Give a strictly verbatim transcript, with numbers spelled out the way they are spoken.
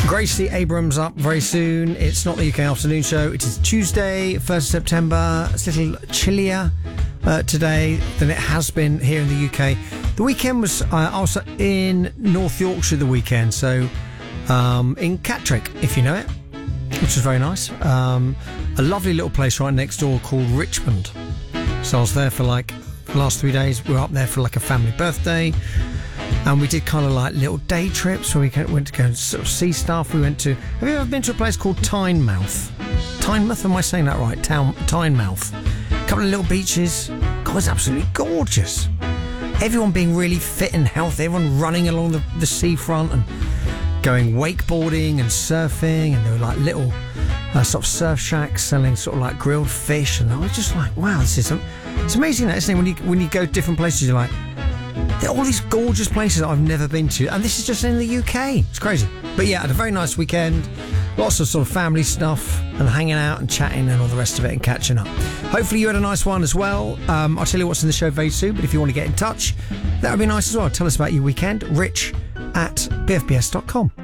Gracie Abrams up very soon. It's not the U K afternoon show. It is Tuesday, first of September. It's a little chillier uh, today than it has been here in the U K. The weekend was, uh, I was in North Yorkshire the weekend, so um, in Catterick, if you know it, which was very nice. Um, a lovely little place right next door called Richmond. So I was there for like the last three days. We were up there for like a family birthday. And we did kind of like little day trips where we went to go and sort of see stuff. We went to... Have you ever been to a place called Tynemouth? Tynemouth? Am I saying that right? Town, Tynemouth. A couple of little beaches. God, it's absolutely gorgeous. Everyone being really fit and healthy. Everyone running along the, the seafront and going wakeboarding and surfing. And there were like little uh, sort of surf shacks selling sort of like grilled fish. And I was just like, wow, this is... It's amazing that, isn't it? When you, when you go to different places, you're like... There are all these gorgeous places that I've never been to, and this is just in the U K. It's crazy. But yeah, I had a very nice weekend. Lots of sort of family stuff and hanging out and chatting and all the rest of it and catching up. Hopefully you had a nice one as well. Um, I'll tell you what's in the show very soon, but if you want to get in touch, that would be nice as well. Tell us about your weekend. Rich at b f b s dot com.